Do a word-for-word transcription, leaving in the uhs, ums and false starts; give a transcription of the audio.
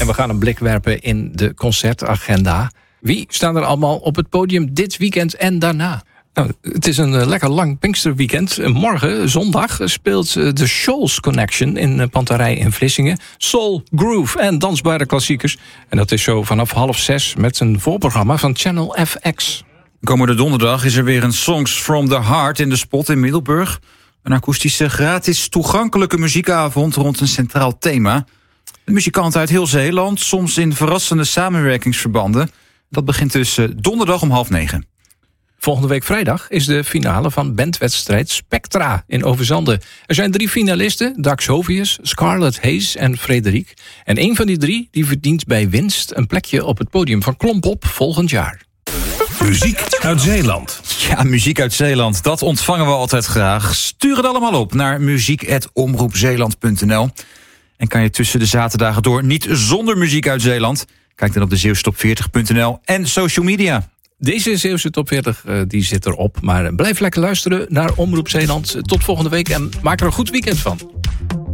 En we gaan een blik werpen in de concertagenda. Wie staan er allemaal op het podium dit weekend en daarna? Nou, het is een uh, lekker lang Pinksterweekend. Morgen, zondag, speelt uh, de Shoals Connection in uh, Panterij in Vlissingen. Soul, groove en dansbare klassiekers. En dat is zo vanaf half zes met een voorprogramma van Channel F X. Komende donderdag is er weer een Songs from the Heart in de Spot in Middelburg. Een akoestische, gratis, toegankelijke muziekavond rond een centraal thema. De muzikanten uit heel Zeeland, soms in verrassende samenwerkingsverbanden. Dat begint dus uh, donderdag om half negen. Volgende week vrijdag is de finale van bandwedstrijd Spectra in Overzande. Er zijn drie finalisten, Dax Hovius, Scarlett Hayes en Frederik. En één van die drie die verdient bij winst een plekje op het podium van Klompop volgend jaar. Muziek uit Zeeland. Ja, muziek uit Zeeland, dat ontvangen we altijd graag. Stuur het allemaal op naar muziek at omroepzeeland punt n l. En kan je tussen de zaterdagen door niet zonder muziek uit Zeeland? Kijk dan op de zeeuwse top veertig punt n l en social media. Deze Zeeuwse top veertig uh, die zit erop. Maar blijf lekker luisteren naar Omroep Zeeland. Tot volgende week en maak er een goed weekend van.